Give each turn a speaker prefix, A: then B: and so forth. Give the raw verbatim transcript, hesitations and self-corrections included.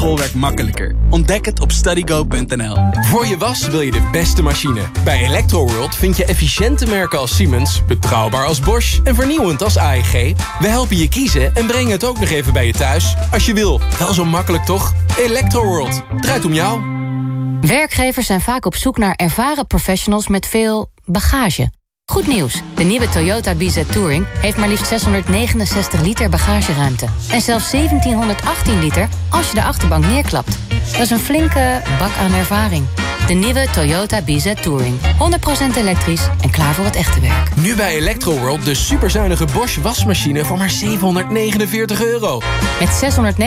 A: schoolwerk makkelijker. Ontdek het op studygo punt n l.
B: Voor je was wil je de beste machine. Bij Electroworld vind je efficiënte merken als Siemens, betrouwbaar als Bosch en vernieuwend als A E G. We helpen je kiezen en brengen het ook nog even bij je thuis. Als je wil. Wel zo makkelijk toch? Electroworld. Draait om jou.
C: Werkgevers zijn vaak op zoek naar ervaren professionals met veel bagage. Goed nieuws. De nieuwe Toyota B Z Touring heeft maar liefst zeshonderdnegenenzestig liter bagageruimte. En zelfs zeventienhonderdachttien liter als je de achterbank neerklapt. Dat is een flinke bak aan ervaring. De nieuwe Toyota B Z Touring. honderd procent elektrisch en klaar voor het echte werk.
B: Nu bij Electroworld de superzuinige Bosch wasmachine voor maar zevenhonderdnegenenveertig euro.
C: Met zeshonderd